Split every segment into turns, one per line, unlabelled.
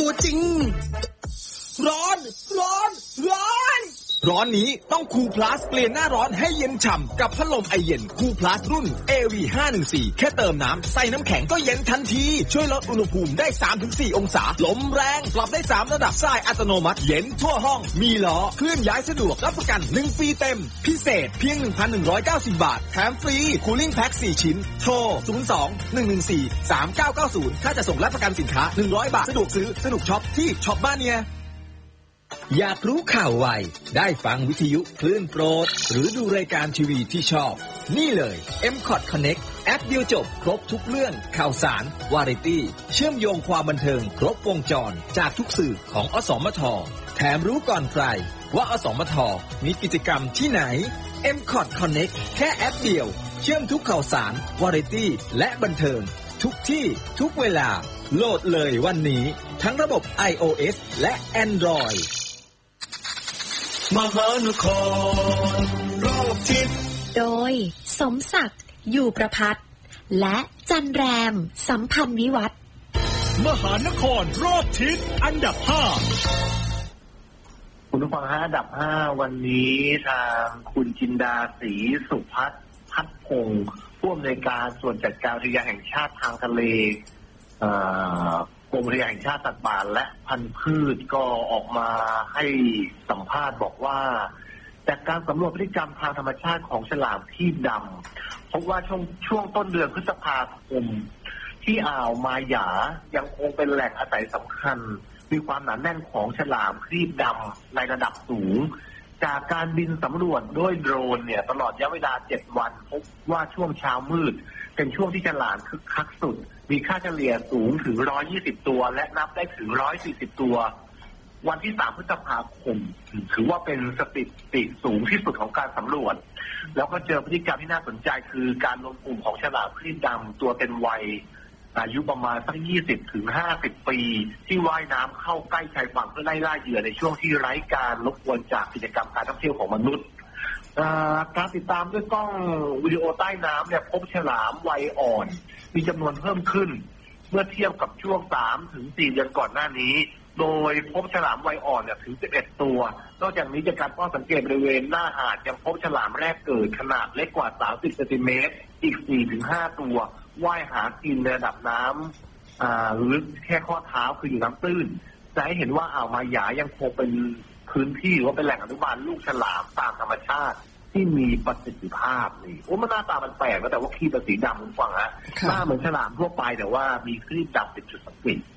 ตัวจริงร้อนร้อนนี้ต้องคูลพลัสเปลี่ยนหน้าร้อนให้เย็นฉ่ำกับพัดลมไอเย็นคูลพลัสรุ่น AV514 แค่เติมน้ำใส่น้ำแข็งก็เย็นทันทีช่วยลดอุณหภูมิได้ 3-4 องศาลมแรงปรับได้3ระดับทรายอัตโนมัติเย็นทั่วห้องมีล้อเคลื่อนย้ายสะดวกรับประกัน1ปีเต็มพิเศษเพียง 1,190 บาทแถมฟรีคูลิ่งแพ็ค4ชิ้นโทร 02-114-3990 ถ้าจะส่งรับประกันสินค้า100 บาทสะดวกซื้อสนุกช็อปที่ช็อปบ้านเนี่ยอยากรู้ข่าวไวได้ฟังวิทยุคลื่นโปรดหรือดูรายการทีวีที่ชอบนี่เลย M-Cot Connect แอปเดียวจบครบทุกเรื่องข่าวสารวาไรตี้เชื่อมโยงความบันเทิงครบวงจรจากทุกสื่อของอสมทแถมรู้ก่อนใครว่าอสมทมีกิจกรรมที่ไหน M-Cot Connect แค่แอปเดียวเชื่อมทุกข่าวสารวาไรตี้และบันเทิงทุกที่ทุกเวลาโหลดเลยวันนี้ทั้งระบบ iOS และ Androidมหานครรอบทิศ
โดยสมศักดิ์อยู่ประภัตรและจันแรมสัมพันธ์วิวัฒน์
มหานครรอบทิศอันดับ5
คุณผู้ฟังอันดับ5วันนี้ทางคุณจินดาศรีสุพัฒน์พัฒพงศ์ผู้อำนวยการส่วนจัดการอุทยานแห่งชาติทางทะเลกรมอุทยานแห่งชาติสัตว์ป่าและพันธุ์พืชก็ออกมาให้สัมภาษณ์บอกว่าจากการสำรวจพฤติกรรมทางธรรมชาติของฉลามครีบดำพบว่าช่วงต้นเดือนพฤษภาคมที่อ่าวมาหยายังคงเป็นแหล่งอาศัยสำคัญมีความหนาแน่นของฉลามครีบดำในระดับสูงจากการบินสำรวจด้วยโดรนเนี่ยตลอดระยะเวลา7วันพบว่าช่วงเช้ามืดเป็นช่วงที่ฉลามคึกคักสุดมีค่าเฉลี่ยสูงถึง120ตัวและนับได้ถึง140ตัววันที่3พฤษภาคมถือว่าเป็นสถิติสูงที่สุดของการสำรวจแล้วก็เจอพฤติกรรมที่น่าสนใจคือการรวมกลุ่มของฉลามครีบดำตัวเป็นวัยอายุประมาณสัก20 ถึง 50 ปีที่ว่ายน้ำเข้าใกล้ชายฝั่งเพื่อไล่ล่าเหยื่อในช่วงที่ไร้การรบกวนจากกิจกรรมการท่องเที่ยวของมนุษย์การติดตามด้วยกล้องวิดีโอใต้น้ำเนี่ยพบฉลามวัยอ่อนมีจำนวนเพิ่มขึ้นเมื่อเทียบกับช่วง 3-4 เดือนก่อนหน้านี้โดยพบฉลามวัยอ่อนเนี่ยถึง11ตัวนอกจากนี้จากการเฝ้าสังเกตบริเวณหน้าหาดยังพบฉลามแรกเกิดขนาดเล็กกว่า30 เซนติเมตรอีก 4-5 ตัวว่ายหากินในระดับน้ำหรือแค่ข้อเท้าคืออยู่น้ำตื้นจะให้เห็นว่าอ่าวมาหยายังคงเป็นพื้นที่หรือว่าเป็นแหล่งอนุบาลลูกฉลามตามธรรมชาติที่มีประสิทธิภาพนี่โอ้มันหน้าตามันแปลกนะแต่ว่าครีบเป็นสีดำคุณฟังฮะหน้าเหมือนฉลามทั่วไปแต่ว่ามีครีบดำเป็นจุดสังเกต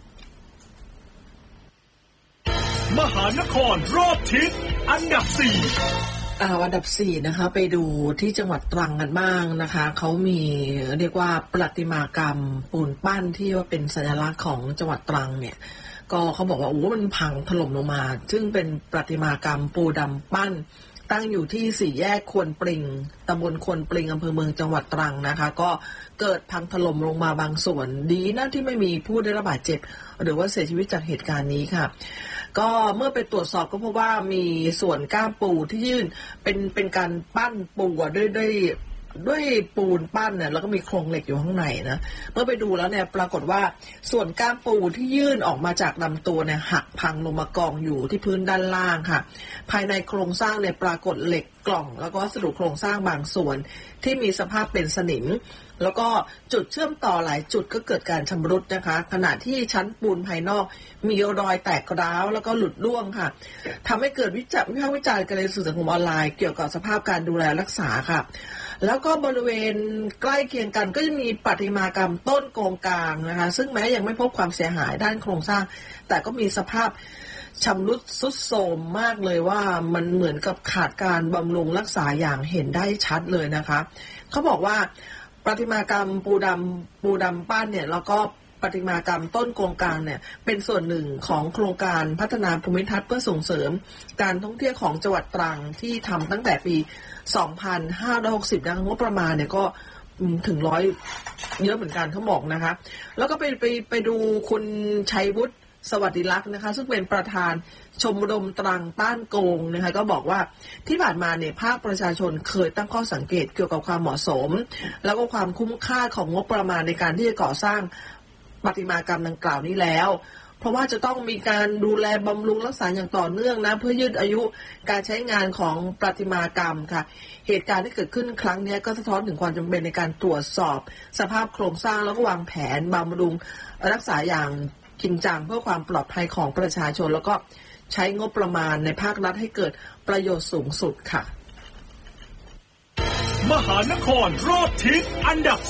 มหานครรอบทิศอันดับ4
อันดับ4นะคะไปดูที่จังหวัดตรังกันบ้างนะคะเขามีเรียกว่าประติมากรรมปูนปั้นที่ว่าเป็นสัญลักษณ์ของจังหวัดตรังเนี่ยก็เขาบอกว่าโอ้มันพังถล่มลงมาซึ่งเป็นประติมากรรมปูดำปั้นตั้งอยู่ที่สี่แยกควนปริงตำบลควนปริงอำเภอเมืองจังหวัดตรังนะคะก็เกิดพังถล่มลงมาบางส่วนดีนะที่ไม่มีผู้ได้รับบาดเจ็บหรือว่าเสียชีวิตจากเหตุการณ์นี้ค่ะก็เมื่อไปตรวจสอบก็พบว่ามีส่วนก้ามปูที่ยื่นเป็นการปั้นปูด้วยปูนปั้นเนี่ยแล้วก็มีโครงเหล็กอยู่ข้างในนะเมื่อไปดูแล้วเนี่ยปรากฏว่าส่วนก้ามปูที่ยื่นออกมาจากลำตัวเนี่ยหักพังลงมากองอยู่ที่พื้นด้านล่างค่ะภายในโครงสร้างเนี่ยปรากฏเหล็กกล่องแล้วก็วัสดุโครงสร้างบางส่วนที่มีสภาพเป็นสนิมแล้วก็จุดเชื่อมต่อหลายจุดก็เกิดการชำรุดนะคะขณะที่ชั้นปูนภายนอกมีรอยแตกร้าวแล้วก็หลุดร่วงค่ะทำให้เกิดวิพากษ์วิจารณ์กันในสื่อสังคมออนไลน์เกี่ยวกับสภาพการดูแลรักษาค่ะแล้วก็บริเวณใกล้เคียงกันก็จะมีประติมากรรมต้นโกงกลางนะคะซึ่งแม้ยังไม่พบความเสียหายด้านโครงสร้างแต่ก็มีสภาพชำรุดทรุดโทรมมากเลยว่ามันเหมือนกับขาดการบำรุงรักษาอย่างเห็นได้ชัดเลยนะคะเขาบอกว่าประติมากรรมปูดำปั้นเนี่ยแล้วก็ประติมากรรมต้นโกงกลางเนี่ยเป็นส่วนหนึ่งของโครงการพัฒนาภูมิทัศน์เพื่อส่งเสริมการท่องเที่ยวของจังหวัดตรังที่ทำตั้งแต่ปี 2560 งบประมาณเนี่ยก็ถึง100เยอะเหมือนกันเขาบอกนะคะแล้วก็ไปดูคุณชัยวุฒิสวัสดิลักษณ์นะคะซึ่งเป็นประธานชมรมตรังต้านโกงนะคะก็บอกว่าที่ผ่านมาเนี่ยภาคประชาชนเคยตั้งข้อสังเกตเกี่ยวกับความเหมาะสมแล้วก็ความคุ้มค่าของงบประมาณในการที่จะก่อสร้างประติมากรรมดังกล่าวนี้แล้วเพราะว่าจะต้องมีการดูแลบำรุงรักษาอย่างต่อเนื่องนะเพื่อยืดอายุการใช้งานของประติมากรรมค่ะเหตุการณ์ที่เกิดขึ้นครั้งนี้ก็สะท้อนถึงความจำเป็นในการตรวจสอบสภาพโครงสร้างแล้วก็วางแผนบำรุงรักษาอย่างจริงจังเพื่อความปลอดภัยของประชาชนแล้วก็ใช้งบประมาณในภาครัฐให้เกิดประโยชน์สูงสุดค่ะ
มหานครรอบทิศอันดับ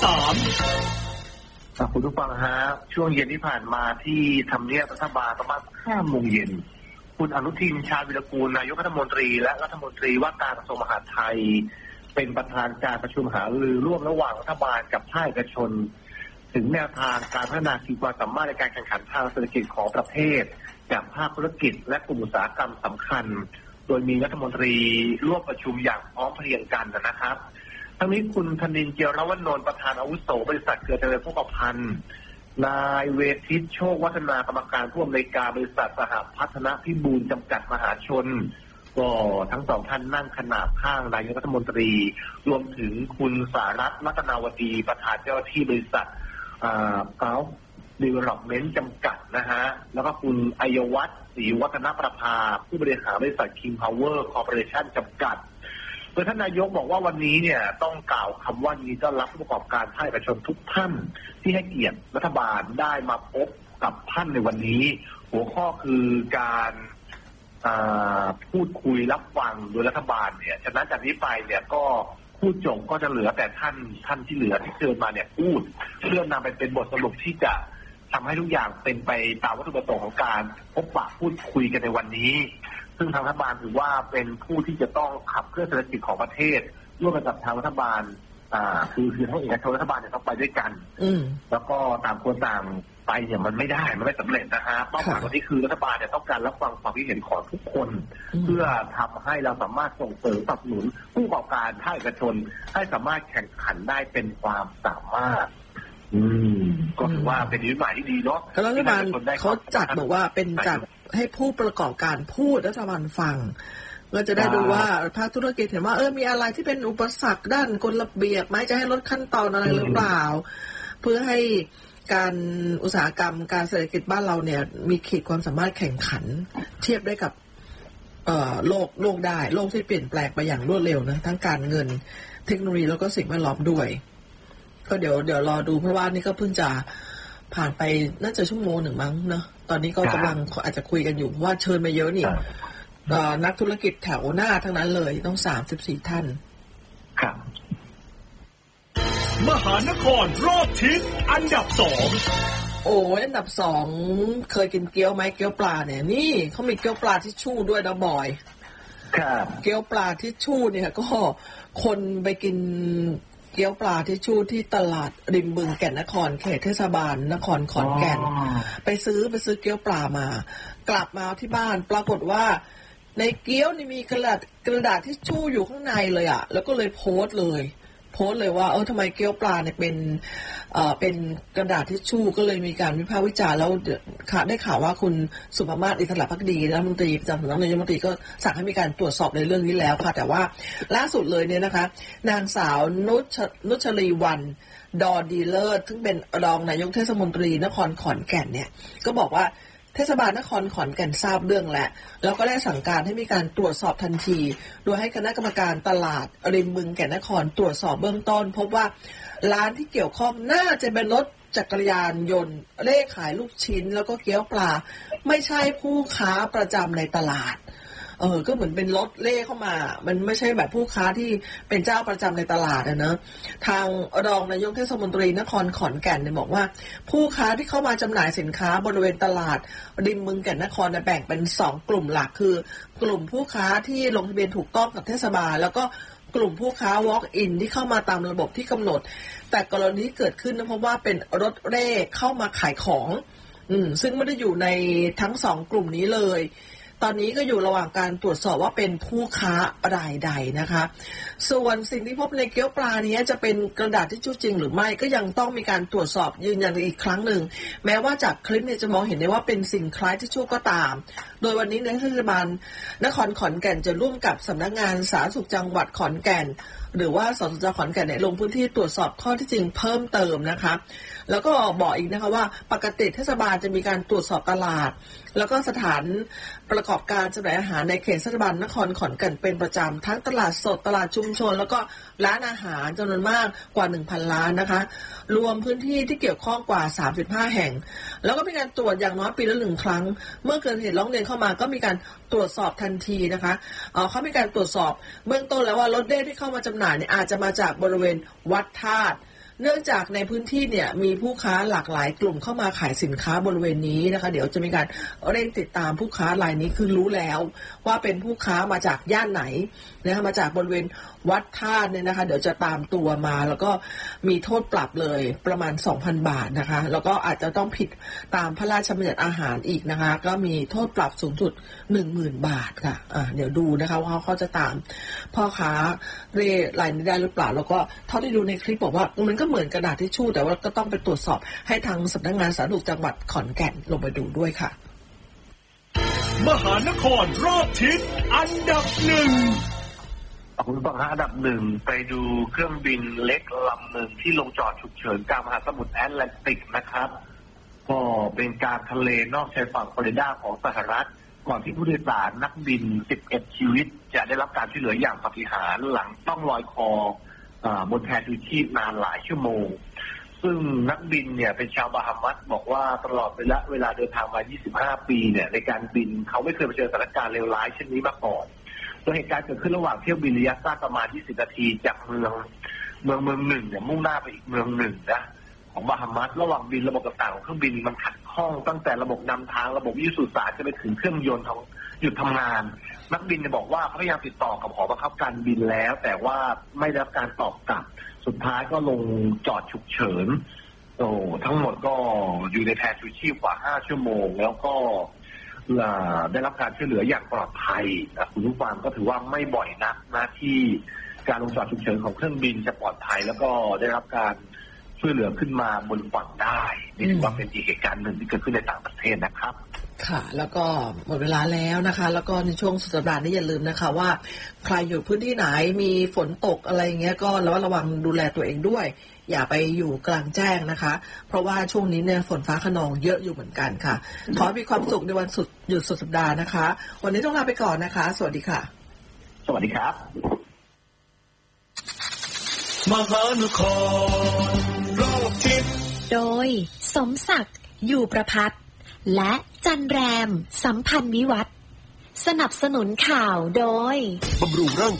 3
คุณผู้ฟังฮะช่วงเย็นที่ผ่านมาที่ทำเนียบรัฐบาลประมาณ 5 โมงเย็นคุณอนุทินชาญวิรากูลนายกรัฐมนตรีและรัฐมนตรีว่าการกระทรวงมหาดไทยเป็นประธานการประชุมหารือร่วมระหว่างรัฐบาลกับภาคเอกชนถึงแนวทางการพัฒนาขีดความสามารถในการแข่งขันทางเศรษฐกิจของประเทศจากภาคธุรกิจและกลุ่มอุตสาหกรรมสำคัญโดยมีรัฐมนตรีร่วมประชุมอย่างพร้อมเพรียงกันนะครับทั้งนี้คุณธนินทร์ เจียรวนนท์ประธานอาวุโสบริษัทเครือเจริญโภคภัณฑ์นายเวทิตโชควัฒนากรรมการผู้อำนวยการบริษัทสหพัฒนพิบูลจำกัดมหาชนก็ทั้งสองท่านนั่งขนาบข้างนายกรัฐมนตรีรวมถึงคุณสารัตน์รัตนาวดีประธานเจ้าหน้าที่บริษัทเก้าดีเวลลอปเมนต์จำกัดนะฮะแล้วก็คุณอัยวัฒน์ศรีวัฒนประภาผู้บริหารบริษัท King Power Corporation จำกัดโดยท่านนายกบอกว่าวันนี้เนี่ยต้องกล่าวคำว่ายินดีต้อนรับผู้ประกอบการภาคเอกชนทุกท่านที่ให้เกียรติรัฐบาลได้มาพบกับท่านในวันนี้หัวข้อคือการพูดคุยรับฟังโดยรัฐบาลเนี่ยฉะนั้นจากนี้ไปเนี่ยก็พูดจบก็จะเหลือแต่ท่านที่เหลือที่เชิญมาเนี่ยพูดเพื่อนำไปเป็นบทสรุปที่จะทำให้ทุกอย่างเป็นไปตามวัตถุประสงค์ของการพบปะพูดคุยกันในวันนี้ซึ่งทางรัฐบาลถือว่าเป็นผู้ที่จะต้องขับเคลื่อนเศรษฐกิจของประเทศร่วมกันกับทางรัฐบาลคือทั้งเอกชนรัฐบาลเนี่ยต้องไปด้วยกันแล้วก็ต่างคนต่างไปเนี่ยมันไม่ได้มันไม่สำเร็จนะฮะเป้าหมายวันนี้คือรัฐบาลเนี่ยต้องการรับฟังความคิดเห็นของทุกคนเพื่อทำให้เราสามารถส่งเสริมสนับสนุนผู้ประกอบการภาคเอกชนให้สามารถแข่งขันได้เป็นความสามารถก็ถือว่าเป็นนิมิตหมายที่ดีเนาะ
รัฐบาลเขาจัดบอกว่าเป็นจัดให้ผู้ประกอบการพูดรัฐบาลฟังก็จะได้ดูว่าภาคธุรกิจเห็นว่ามีอะไรที่เป็นอุปสรรคด้านกฎระเบียบไหมจะให้ลดขั้นตอนอะไรหรือเปล่าเพื่อให้การอุตสาหกรรมการเศรษฐกิจบ้านเราเนี่ยมีขีดความสามารถแข่งขันเทียบได้กับโลกได้โลกที่เปลี่ยนแปลงไปอย่างรวดเร็วนะทั้งการเงินเทคโนโลยีแล้วก็สิ่งแวดล้อมด้วยก็เดี๋ยวรอดูเพราะว่านี่ก็เพิ่งจะผ่านไปน่าจะชั่วโมงหนึ่งมั้งเนาะตอนนี้ก็กำลังอาจจะคุยกันอยู่ว่าเชิญมาเยอะนี่นักธุรกิจแถวหน้าทั้งนั้นเลยต้อง34ท่าน
ครับ
มหานครรอบทิศอันดับ 2
โอ้อันดับ2เคยกินเกี๊ยวไหมเกี๊ยวปลาเนี่ยนี่เขามีเกี๊ยวปลาทิชชู่ด้วยนะบอย
ครับ
เกี๊ยวปลาทิชชู่เนี่ยก็คนไปกินเกี๊ยวปลาทิชชู่ที่ตลาดริมบึงแก่นนครเขตเทศบาลนครขอนแก่นไปซื้อเกี๊ยวปลามากลับมาที่บ้านปรากฏว่าในเกี๊ยวนี่มีกระดาษทิชชู่อยู่ข้างในเลยอ่ะแล้วก็เลยโพสต์เลยว่าทำไมเกี๊ยวปลาเนี่ยเป็นกระดาษทิชชู่ก็เลยมีการวิพากษ์วิจารณ์แล้วได้ข่าวว่าคุณสุภมาศ อิสระภักดีรัฐมนตรีประจำสำนักนายกรัฐมนตรีก็สั่งให้มีการตรวจสอบในเรื่องนี้แล้วค่ะแต่ว่าล่าสุดเลยเนี่ยนะคะนางสาวนุชลีวรรณดอดีเลิศซึ่งเป็นรองนายกเทศมนตรีนครขอนแก่นเนี่ยก็บอกว่าเทศบาลนครขอนแก่นทราบเรื่องแล้วก็ได้สั่งการให้มีการตรวจสอบทันทีโดยให้คณะกรรมการตลาดริมบึงแก่นนครตรวจสอบเบื้องต้นพบว่าร้านที่เกี่ยวข้องน่าจะเป็นรถจักรยานยนต์เร่ขายลูกชิ้นแล้วก็เกี๊ยวปลาไม่ใช่ผู้ค้าประจำในตลาดก็เหมือนเป็นรถเล่เข้ามามันไม่ใช่แบบผู้ค้าที่เป็นเจ้าประจำในตลาดนะทางรองนายกเทศมนตรีนครขอนแก่นเนี่ยบอกว่าผู้ค้าที่เข้ามาจำหน่ายสินค้าบริเวณตลาดริมบึงแก่นนครแบ่งเป็น2กลุ่มหลักคือกลุ่มผู้ค้าที่ลงทะเบียนถูกต้องกับเทศบาลแล้วก็กลุ่มผู้ค้า walk in ที่เข้ามาตามระบบที่กำหนดแต่กรณีเกิดขึ้นนะเพราะว่าเป็นรถเร่เข้ามาขายของซึ่งไม่ได้อยู่ในทั้ง2กลุ่มนี้เลยตอนนี้ก็อยู่ระหว่างการตรวจสอบว่าเป็นผู้ค้ารายใดนะคะส่วนสิ่งที่พบในเกี๊ยวปลานี้จะเป็นกระดาษทิชชู่จริงหรือไม่ก็ยังต้องมีการตรวจสอบยืนยันอีกครั้งหนึ่งแม้ว่าจากคลิปเนี่ยจะมองเห็นได้ว่าเป็นสิ่งคล้ายทิชชู่ก็ตามโดยวันนี้ในเทศบาลนครขอนแก่นจะร่วมกับสำนักงานสาธารณสุขจังหวัดขอนแก่นหรือว่าสสจ.ขอนแก่นเนี่ยลงพื้นที่ตรวจสอบข้อที่จริงเพิ่มเติมนะคะแล้วก็บอกอีกนะคะว่าปกติเทศบาลจะมีการตรวจสอบตลาดแล้วก็สถานประกอบการจำหน่ายอาหารในเขตเทศบาลนครขอนแก่นเป็นประจำทั้งตลาดสดตลาดชุมชนแล้วก็ร้านอาหารจำนวนมากกว่า 1,000 ร้านนะคะรวมพื้นที่ที่เกี่ยวข้องกว่า35แห่งแล้วก็มีการตรวจอย่างน้อยปีละ1ครั้งเมื่อเกิดเหตุร้องเรียนเข้ามาก็มีการตรวจสอบทันทีนะคะเขามีการตรวจสอบเบื้องต้นแล้วว่ารถเด้ที่เข้ามาจำหน่ายเนี่ยอาจจะมาจากบริเวณวัดธาตุเนื่องจากในพื้นที่เนี่ยมีผู้ค้าหลากหลายกลุ่มเข้ามาขายสินค้าบริเวณนี้นะคะเดี๋ยวจะมีการเร่งติดตามผู้ค้ารายนี้คือรู้แล้วว่าเป็นผู้ค้ามาจากย่านไหนนะคะมาจากบริเวณวัดธาตุเนี่ยนะคะเดี๋ยวจะตามตัวมาแล้วก็มีโทษปรับเลยประมาณ 2,000 บาทนะคะแล้วก็อาจจะต้องผิดตามพระราชบัญญัติอาหารอีกนะคะก็มีโทษปรับสูงสุด 10,000 บาทค่ะเดี๋ยวดูนะคะว่าเขาจะตามพ่อค้าเร่รายนี้ได้หรือเปล่าแล้วก็เท่าที่ดูในคลิปบอกว่ามันก็เหมือนกระดาษทิชชู่แต่ว่าก็ต้องไปตรวจสอบให้ทางสำนักงานสาธารณสุขจังหวัดขอนแก่นลงไปดูด้วยค่ะ
มหานครรอบทิศอันดับหนึ่ง
คุณฟังอันดับหนึ่งไปดูเครื่องบินเล็กลำหนึ่งที่ลงจอดฉุกเฉินกลางมหาสมุทรแอตแลนติกนะครับก็เป็นการทะเลนอกชายฝั่งฟลอริดาของสหรัฐก่อนที่ผู้โดยสารนักบิน11ชีวิตจะได้รับการช่วยเหลืออย่างปาฏิหาริย์หลังต้องลอยคอบนแพชูชีพนานหลายชั่วโมงซึ่งนักบินเนี่ยเป็นชาวบาฮามัสบอกว่าตลอดเวลาเดินทางมา25ปีเนี่ยในการบินเขาไม่เคยเผชิญสถานการณ์เลวร้ายเช่นนี้มาก่อนโดยเหตุการณ์เกิดขึ้นระหว่างเที่ยวบินระยะสั้นประมาณ20นาทีจากเมืองหนึ่งเนี่ยมุ่งหน้าไปอีกเมืองหนึ่งนะของบาฮามัสระหว่างบินระบบต่างๆของเครื่องบินมันขัดข้องตั้งแต่ระบบนำทางระบบวิทยุสื่อสารจะไปถึงเครื่องยนต์ของหยุดทำงานนักบินเนี่ยบอกว่าเขาพยายามติดต่อกับหอบังคับการบินแล้วแต่ว่าไม่ได้รับการตอบกลับสุดท้ายก็ลงจอดฉุกเฉินทั้งหมดก็อยู่ในแพชูชีพกว่า5ชั่วโมงแล้วก็ได้รับการช่วยเหลืออย่างปลอดภัยคุณผู้ฟังก็ถือว่าไม่บ่อยนักนะที่การลงจอดฉุกเฉินของเครื่องบินจะปลอดภัยแล้วก็ได้รับการช่วยเหลือขึ้นมาบนฝั่งได้นี่ถือว่าเป็นอีกเหตุการณ์หนึ่งที่เกิดขึ้นในต่างประเทศนะครับ
ค่ะแล้วก็หมดเวลาแล้วนะคะแล้วก็ในช่วงสุดสัปดาห์นี้อย่าลืมนะคะว่าใครอยู่พื้นที่ไหนมีฝนตกอะไรเงี้ยก็ระวังดูแลตัวเองด้วยอย่าไปอยู่กลางแจ้งนะคะเพราะว่าช่วงนี้เนี่ยฝนฟ้าคะนองเยอะอยู่เหมือนกันค่ะขอมีความสุขในวันหยุดสุดสัปดาห์นะคะวันนี้ต้องลาไปก่อนนะคะสวัสดีค่ะ
สวัสดีครับ
มหานครรอบทิศ
โดยสมศักดิ์อยู่ประภัตและจันแรมสัมพันธ์วิวัฒน์สนับสนุนข่าวโดย
บำรุงร่าง